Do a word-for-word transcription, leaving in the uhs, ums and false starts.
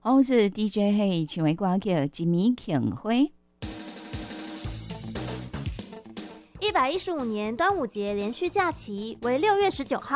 我是 D J 嘿，请为歌叫一暝庆花。 一百一十五年端午节连续假期为六月十九号